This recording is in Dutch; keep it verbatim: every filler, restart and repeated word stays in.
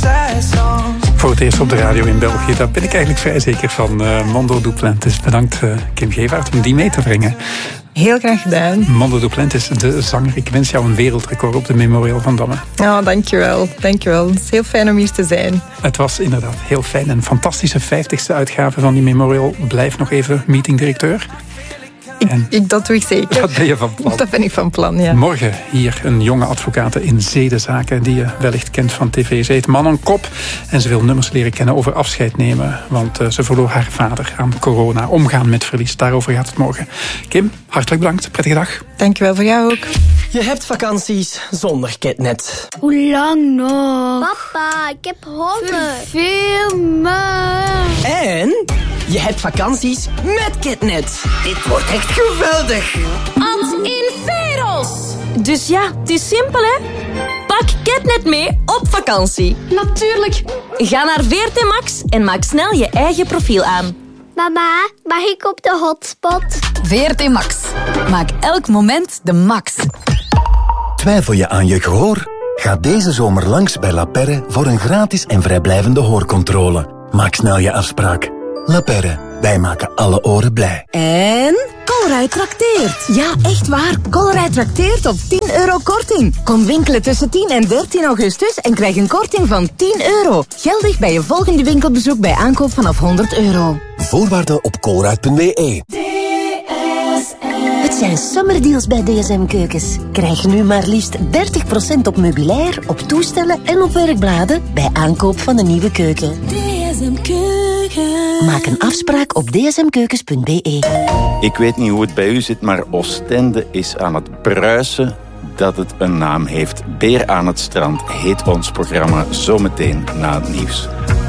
sad songs. Voor het eerst op de radio in België, daar ben ik eigenlijk vrij zeker van. Uh, Mondo Duplantis, bedankt uh, Kim Gevaert om die mee te brengen. Heel graag gedaan. Mondo Duplantis, de zanger. Ik wens jou een wereldrecord op de Memorial van Damme. Oh, dankjewel. Dankjewel. Het is heel fijn om hier te zijn. Het was inderdaad heel fijn. Een fantastische vijftigste uitgave van die Memorial. Blijf nog even meetingdirecteur. Ik, en ik, dat doe ik zeker. Dat ben je van plan. Dat ben ik van plan, ja. Morgen hier een jonge advocate in zedenzaken die je wellicht kent van tv. Ze heet Manon Kop en ze wil nummers leren kennen over afscheid nemen. Want uh, ze verloor haar vader aan corona. Omgaan met verlies, daarover gaat het morgen. Kim, hartelijk bedankt. Prettige dag. Dankjewel, voor jou ook. Je hebt vakanties zonder Ketnet. Hoe lang nog? Papa, ik heb honger. Veel meer. En je hebt vakanties met Ketnet. Dit wordt echt geweldig. Ad in Veros. Dus ja, het is simpel, hè? Pak Ketnet mee op vakantie. Natuurlijk. Ga naar V R T Max en maak snel je eigen profiel aan. Mama, mag ik op de hotspot? V R T Max. Maak elk moment de max. Twijfel je aan je gehoor? Ga deze zomer langs bij La Perre voor een gratis en vrijblijvende hoorcontrole. Maak snel je afspraak. La Perre, wij maken alle oren blij. En Colruyt trakteert. Ja, echt waar. Colruyt trakteert op tien euro korting. Kom winkelen tussen tien en dertien augustus en krijg een korting van tien euro. Geldig bij je volgende winkelbezoek bij aankoop vanaf honderd euro. Voorwaarden op colruyt punt b e. Het zijn summerdeals bij D S M Keukens. Krijg nu maar liefst dertig procent op meubilair, op toestellen en op werkbladen bij aankoop van een nieuwe keuken. D S M Keukens. Maak een afspraak op d s m keukens punt b e. Ik weet niet hoe het bij u zit, maar Oostende is aan het bruisen dat het een naam heeft. Beer aan het strand heet ons programma zometeen na het nieuws.